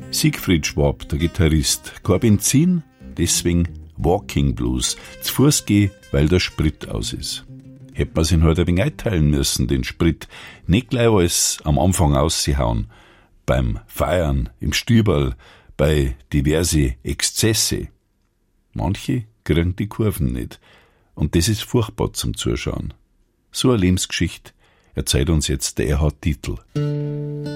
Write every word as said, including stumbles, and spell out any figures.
Siegfried Schwab, der Gitarrist, kein Benzin, deswegen Walking Blues, zu Fuß geh, weil der Sprit aus ist. Hätt man sich halt ein wenig einteilen müssen, den Sprit, nicht gleich alles am Anfang auszuhauen, beim Feiern, im Stüberl, bei diverse Exzesse. Manche kriegen die Kurven nicht, und das ist furchtbar zum Zuschauen. So eine Lebensgeschichte erzählt uns jetzt der Erhard Dietl.